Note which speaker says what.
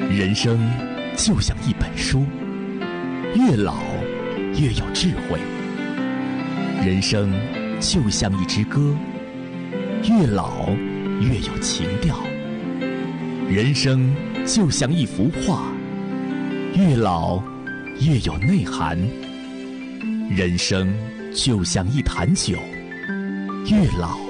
Speaker 1: 人生就像一本书，越老越有智慧；人生就像一支歌，越老越有情调；人生就像一幅画，越老越有内涵；人生就像一坛酒，越老